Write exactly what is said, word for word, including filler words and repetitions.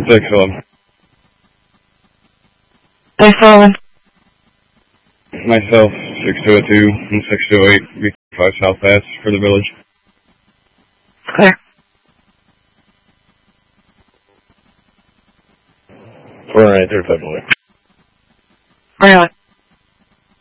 six eleven. Thanks for calling. Myself, six two zero two and six two zero eight, B five South Pass for the village. Clear. four nine thirty-five away. Right on.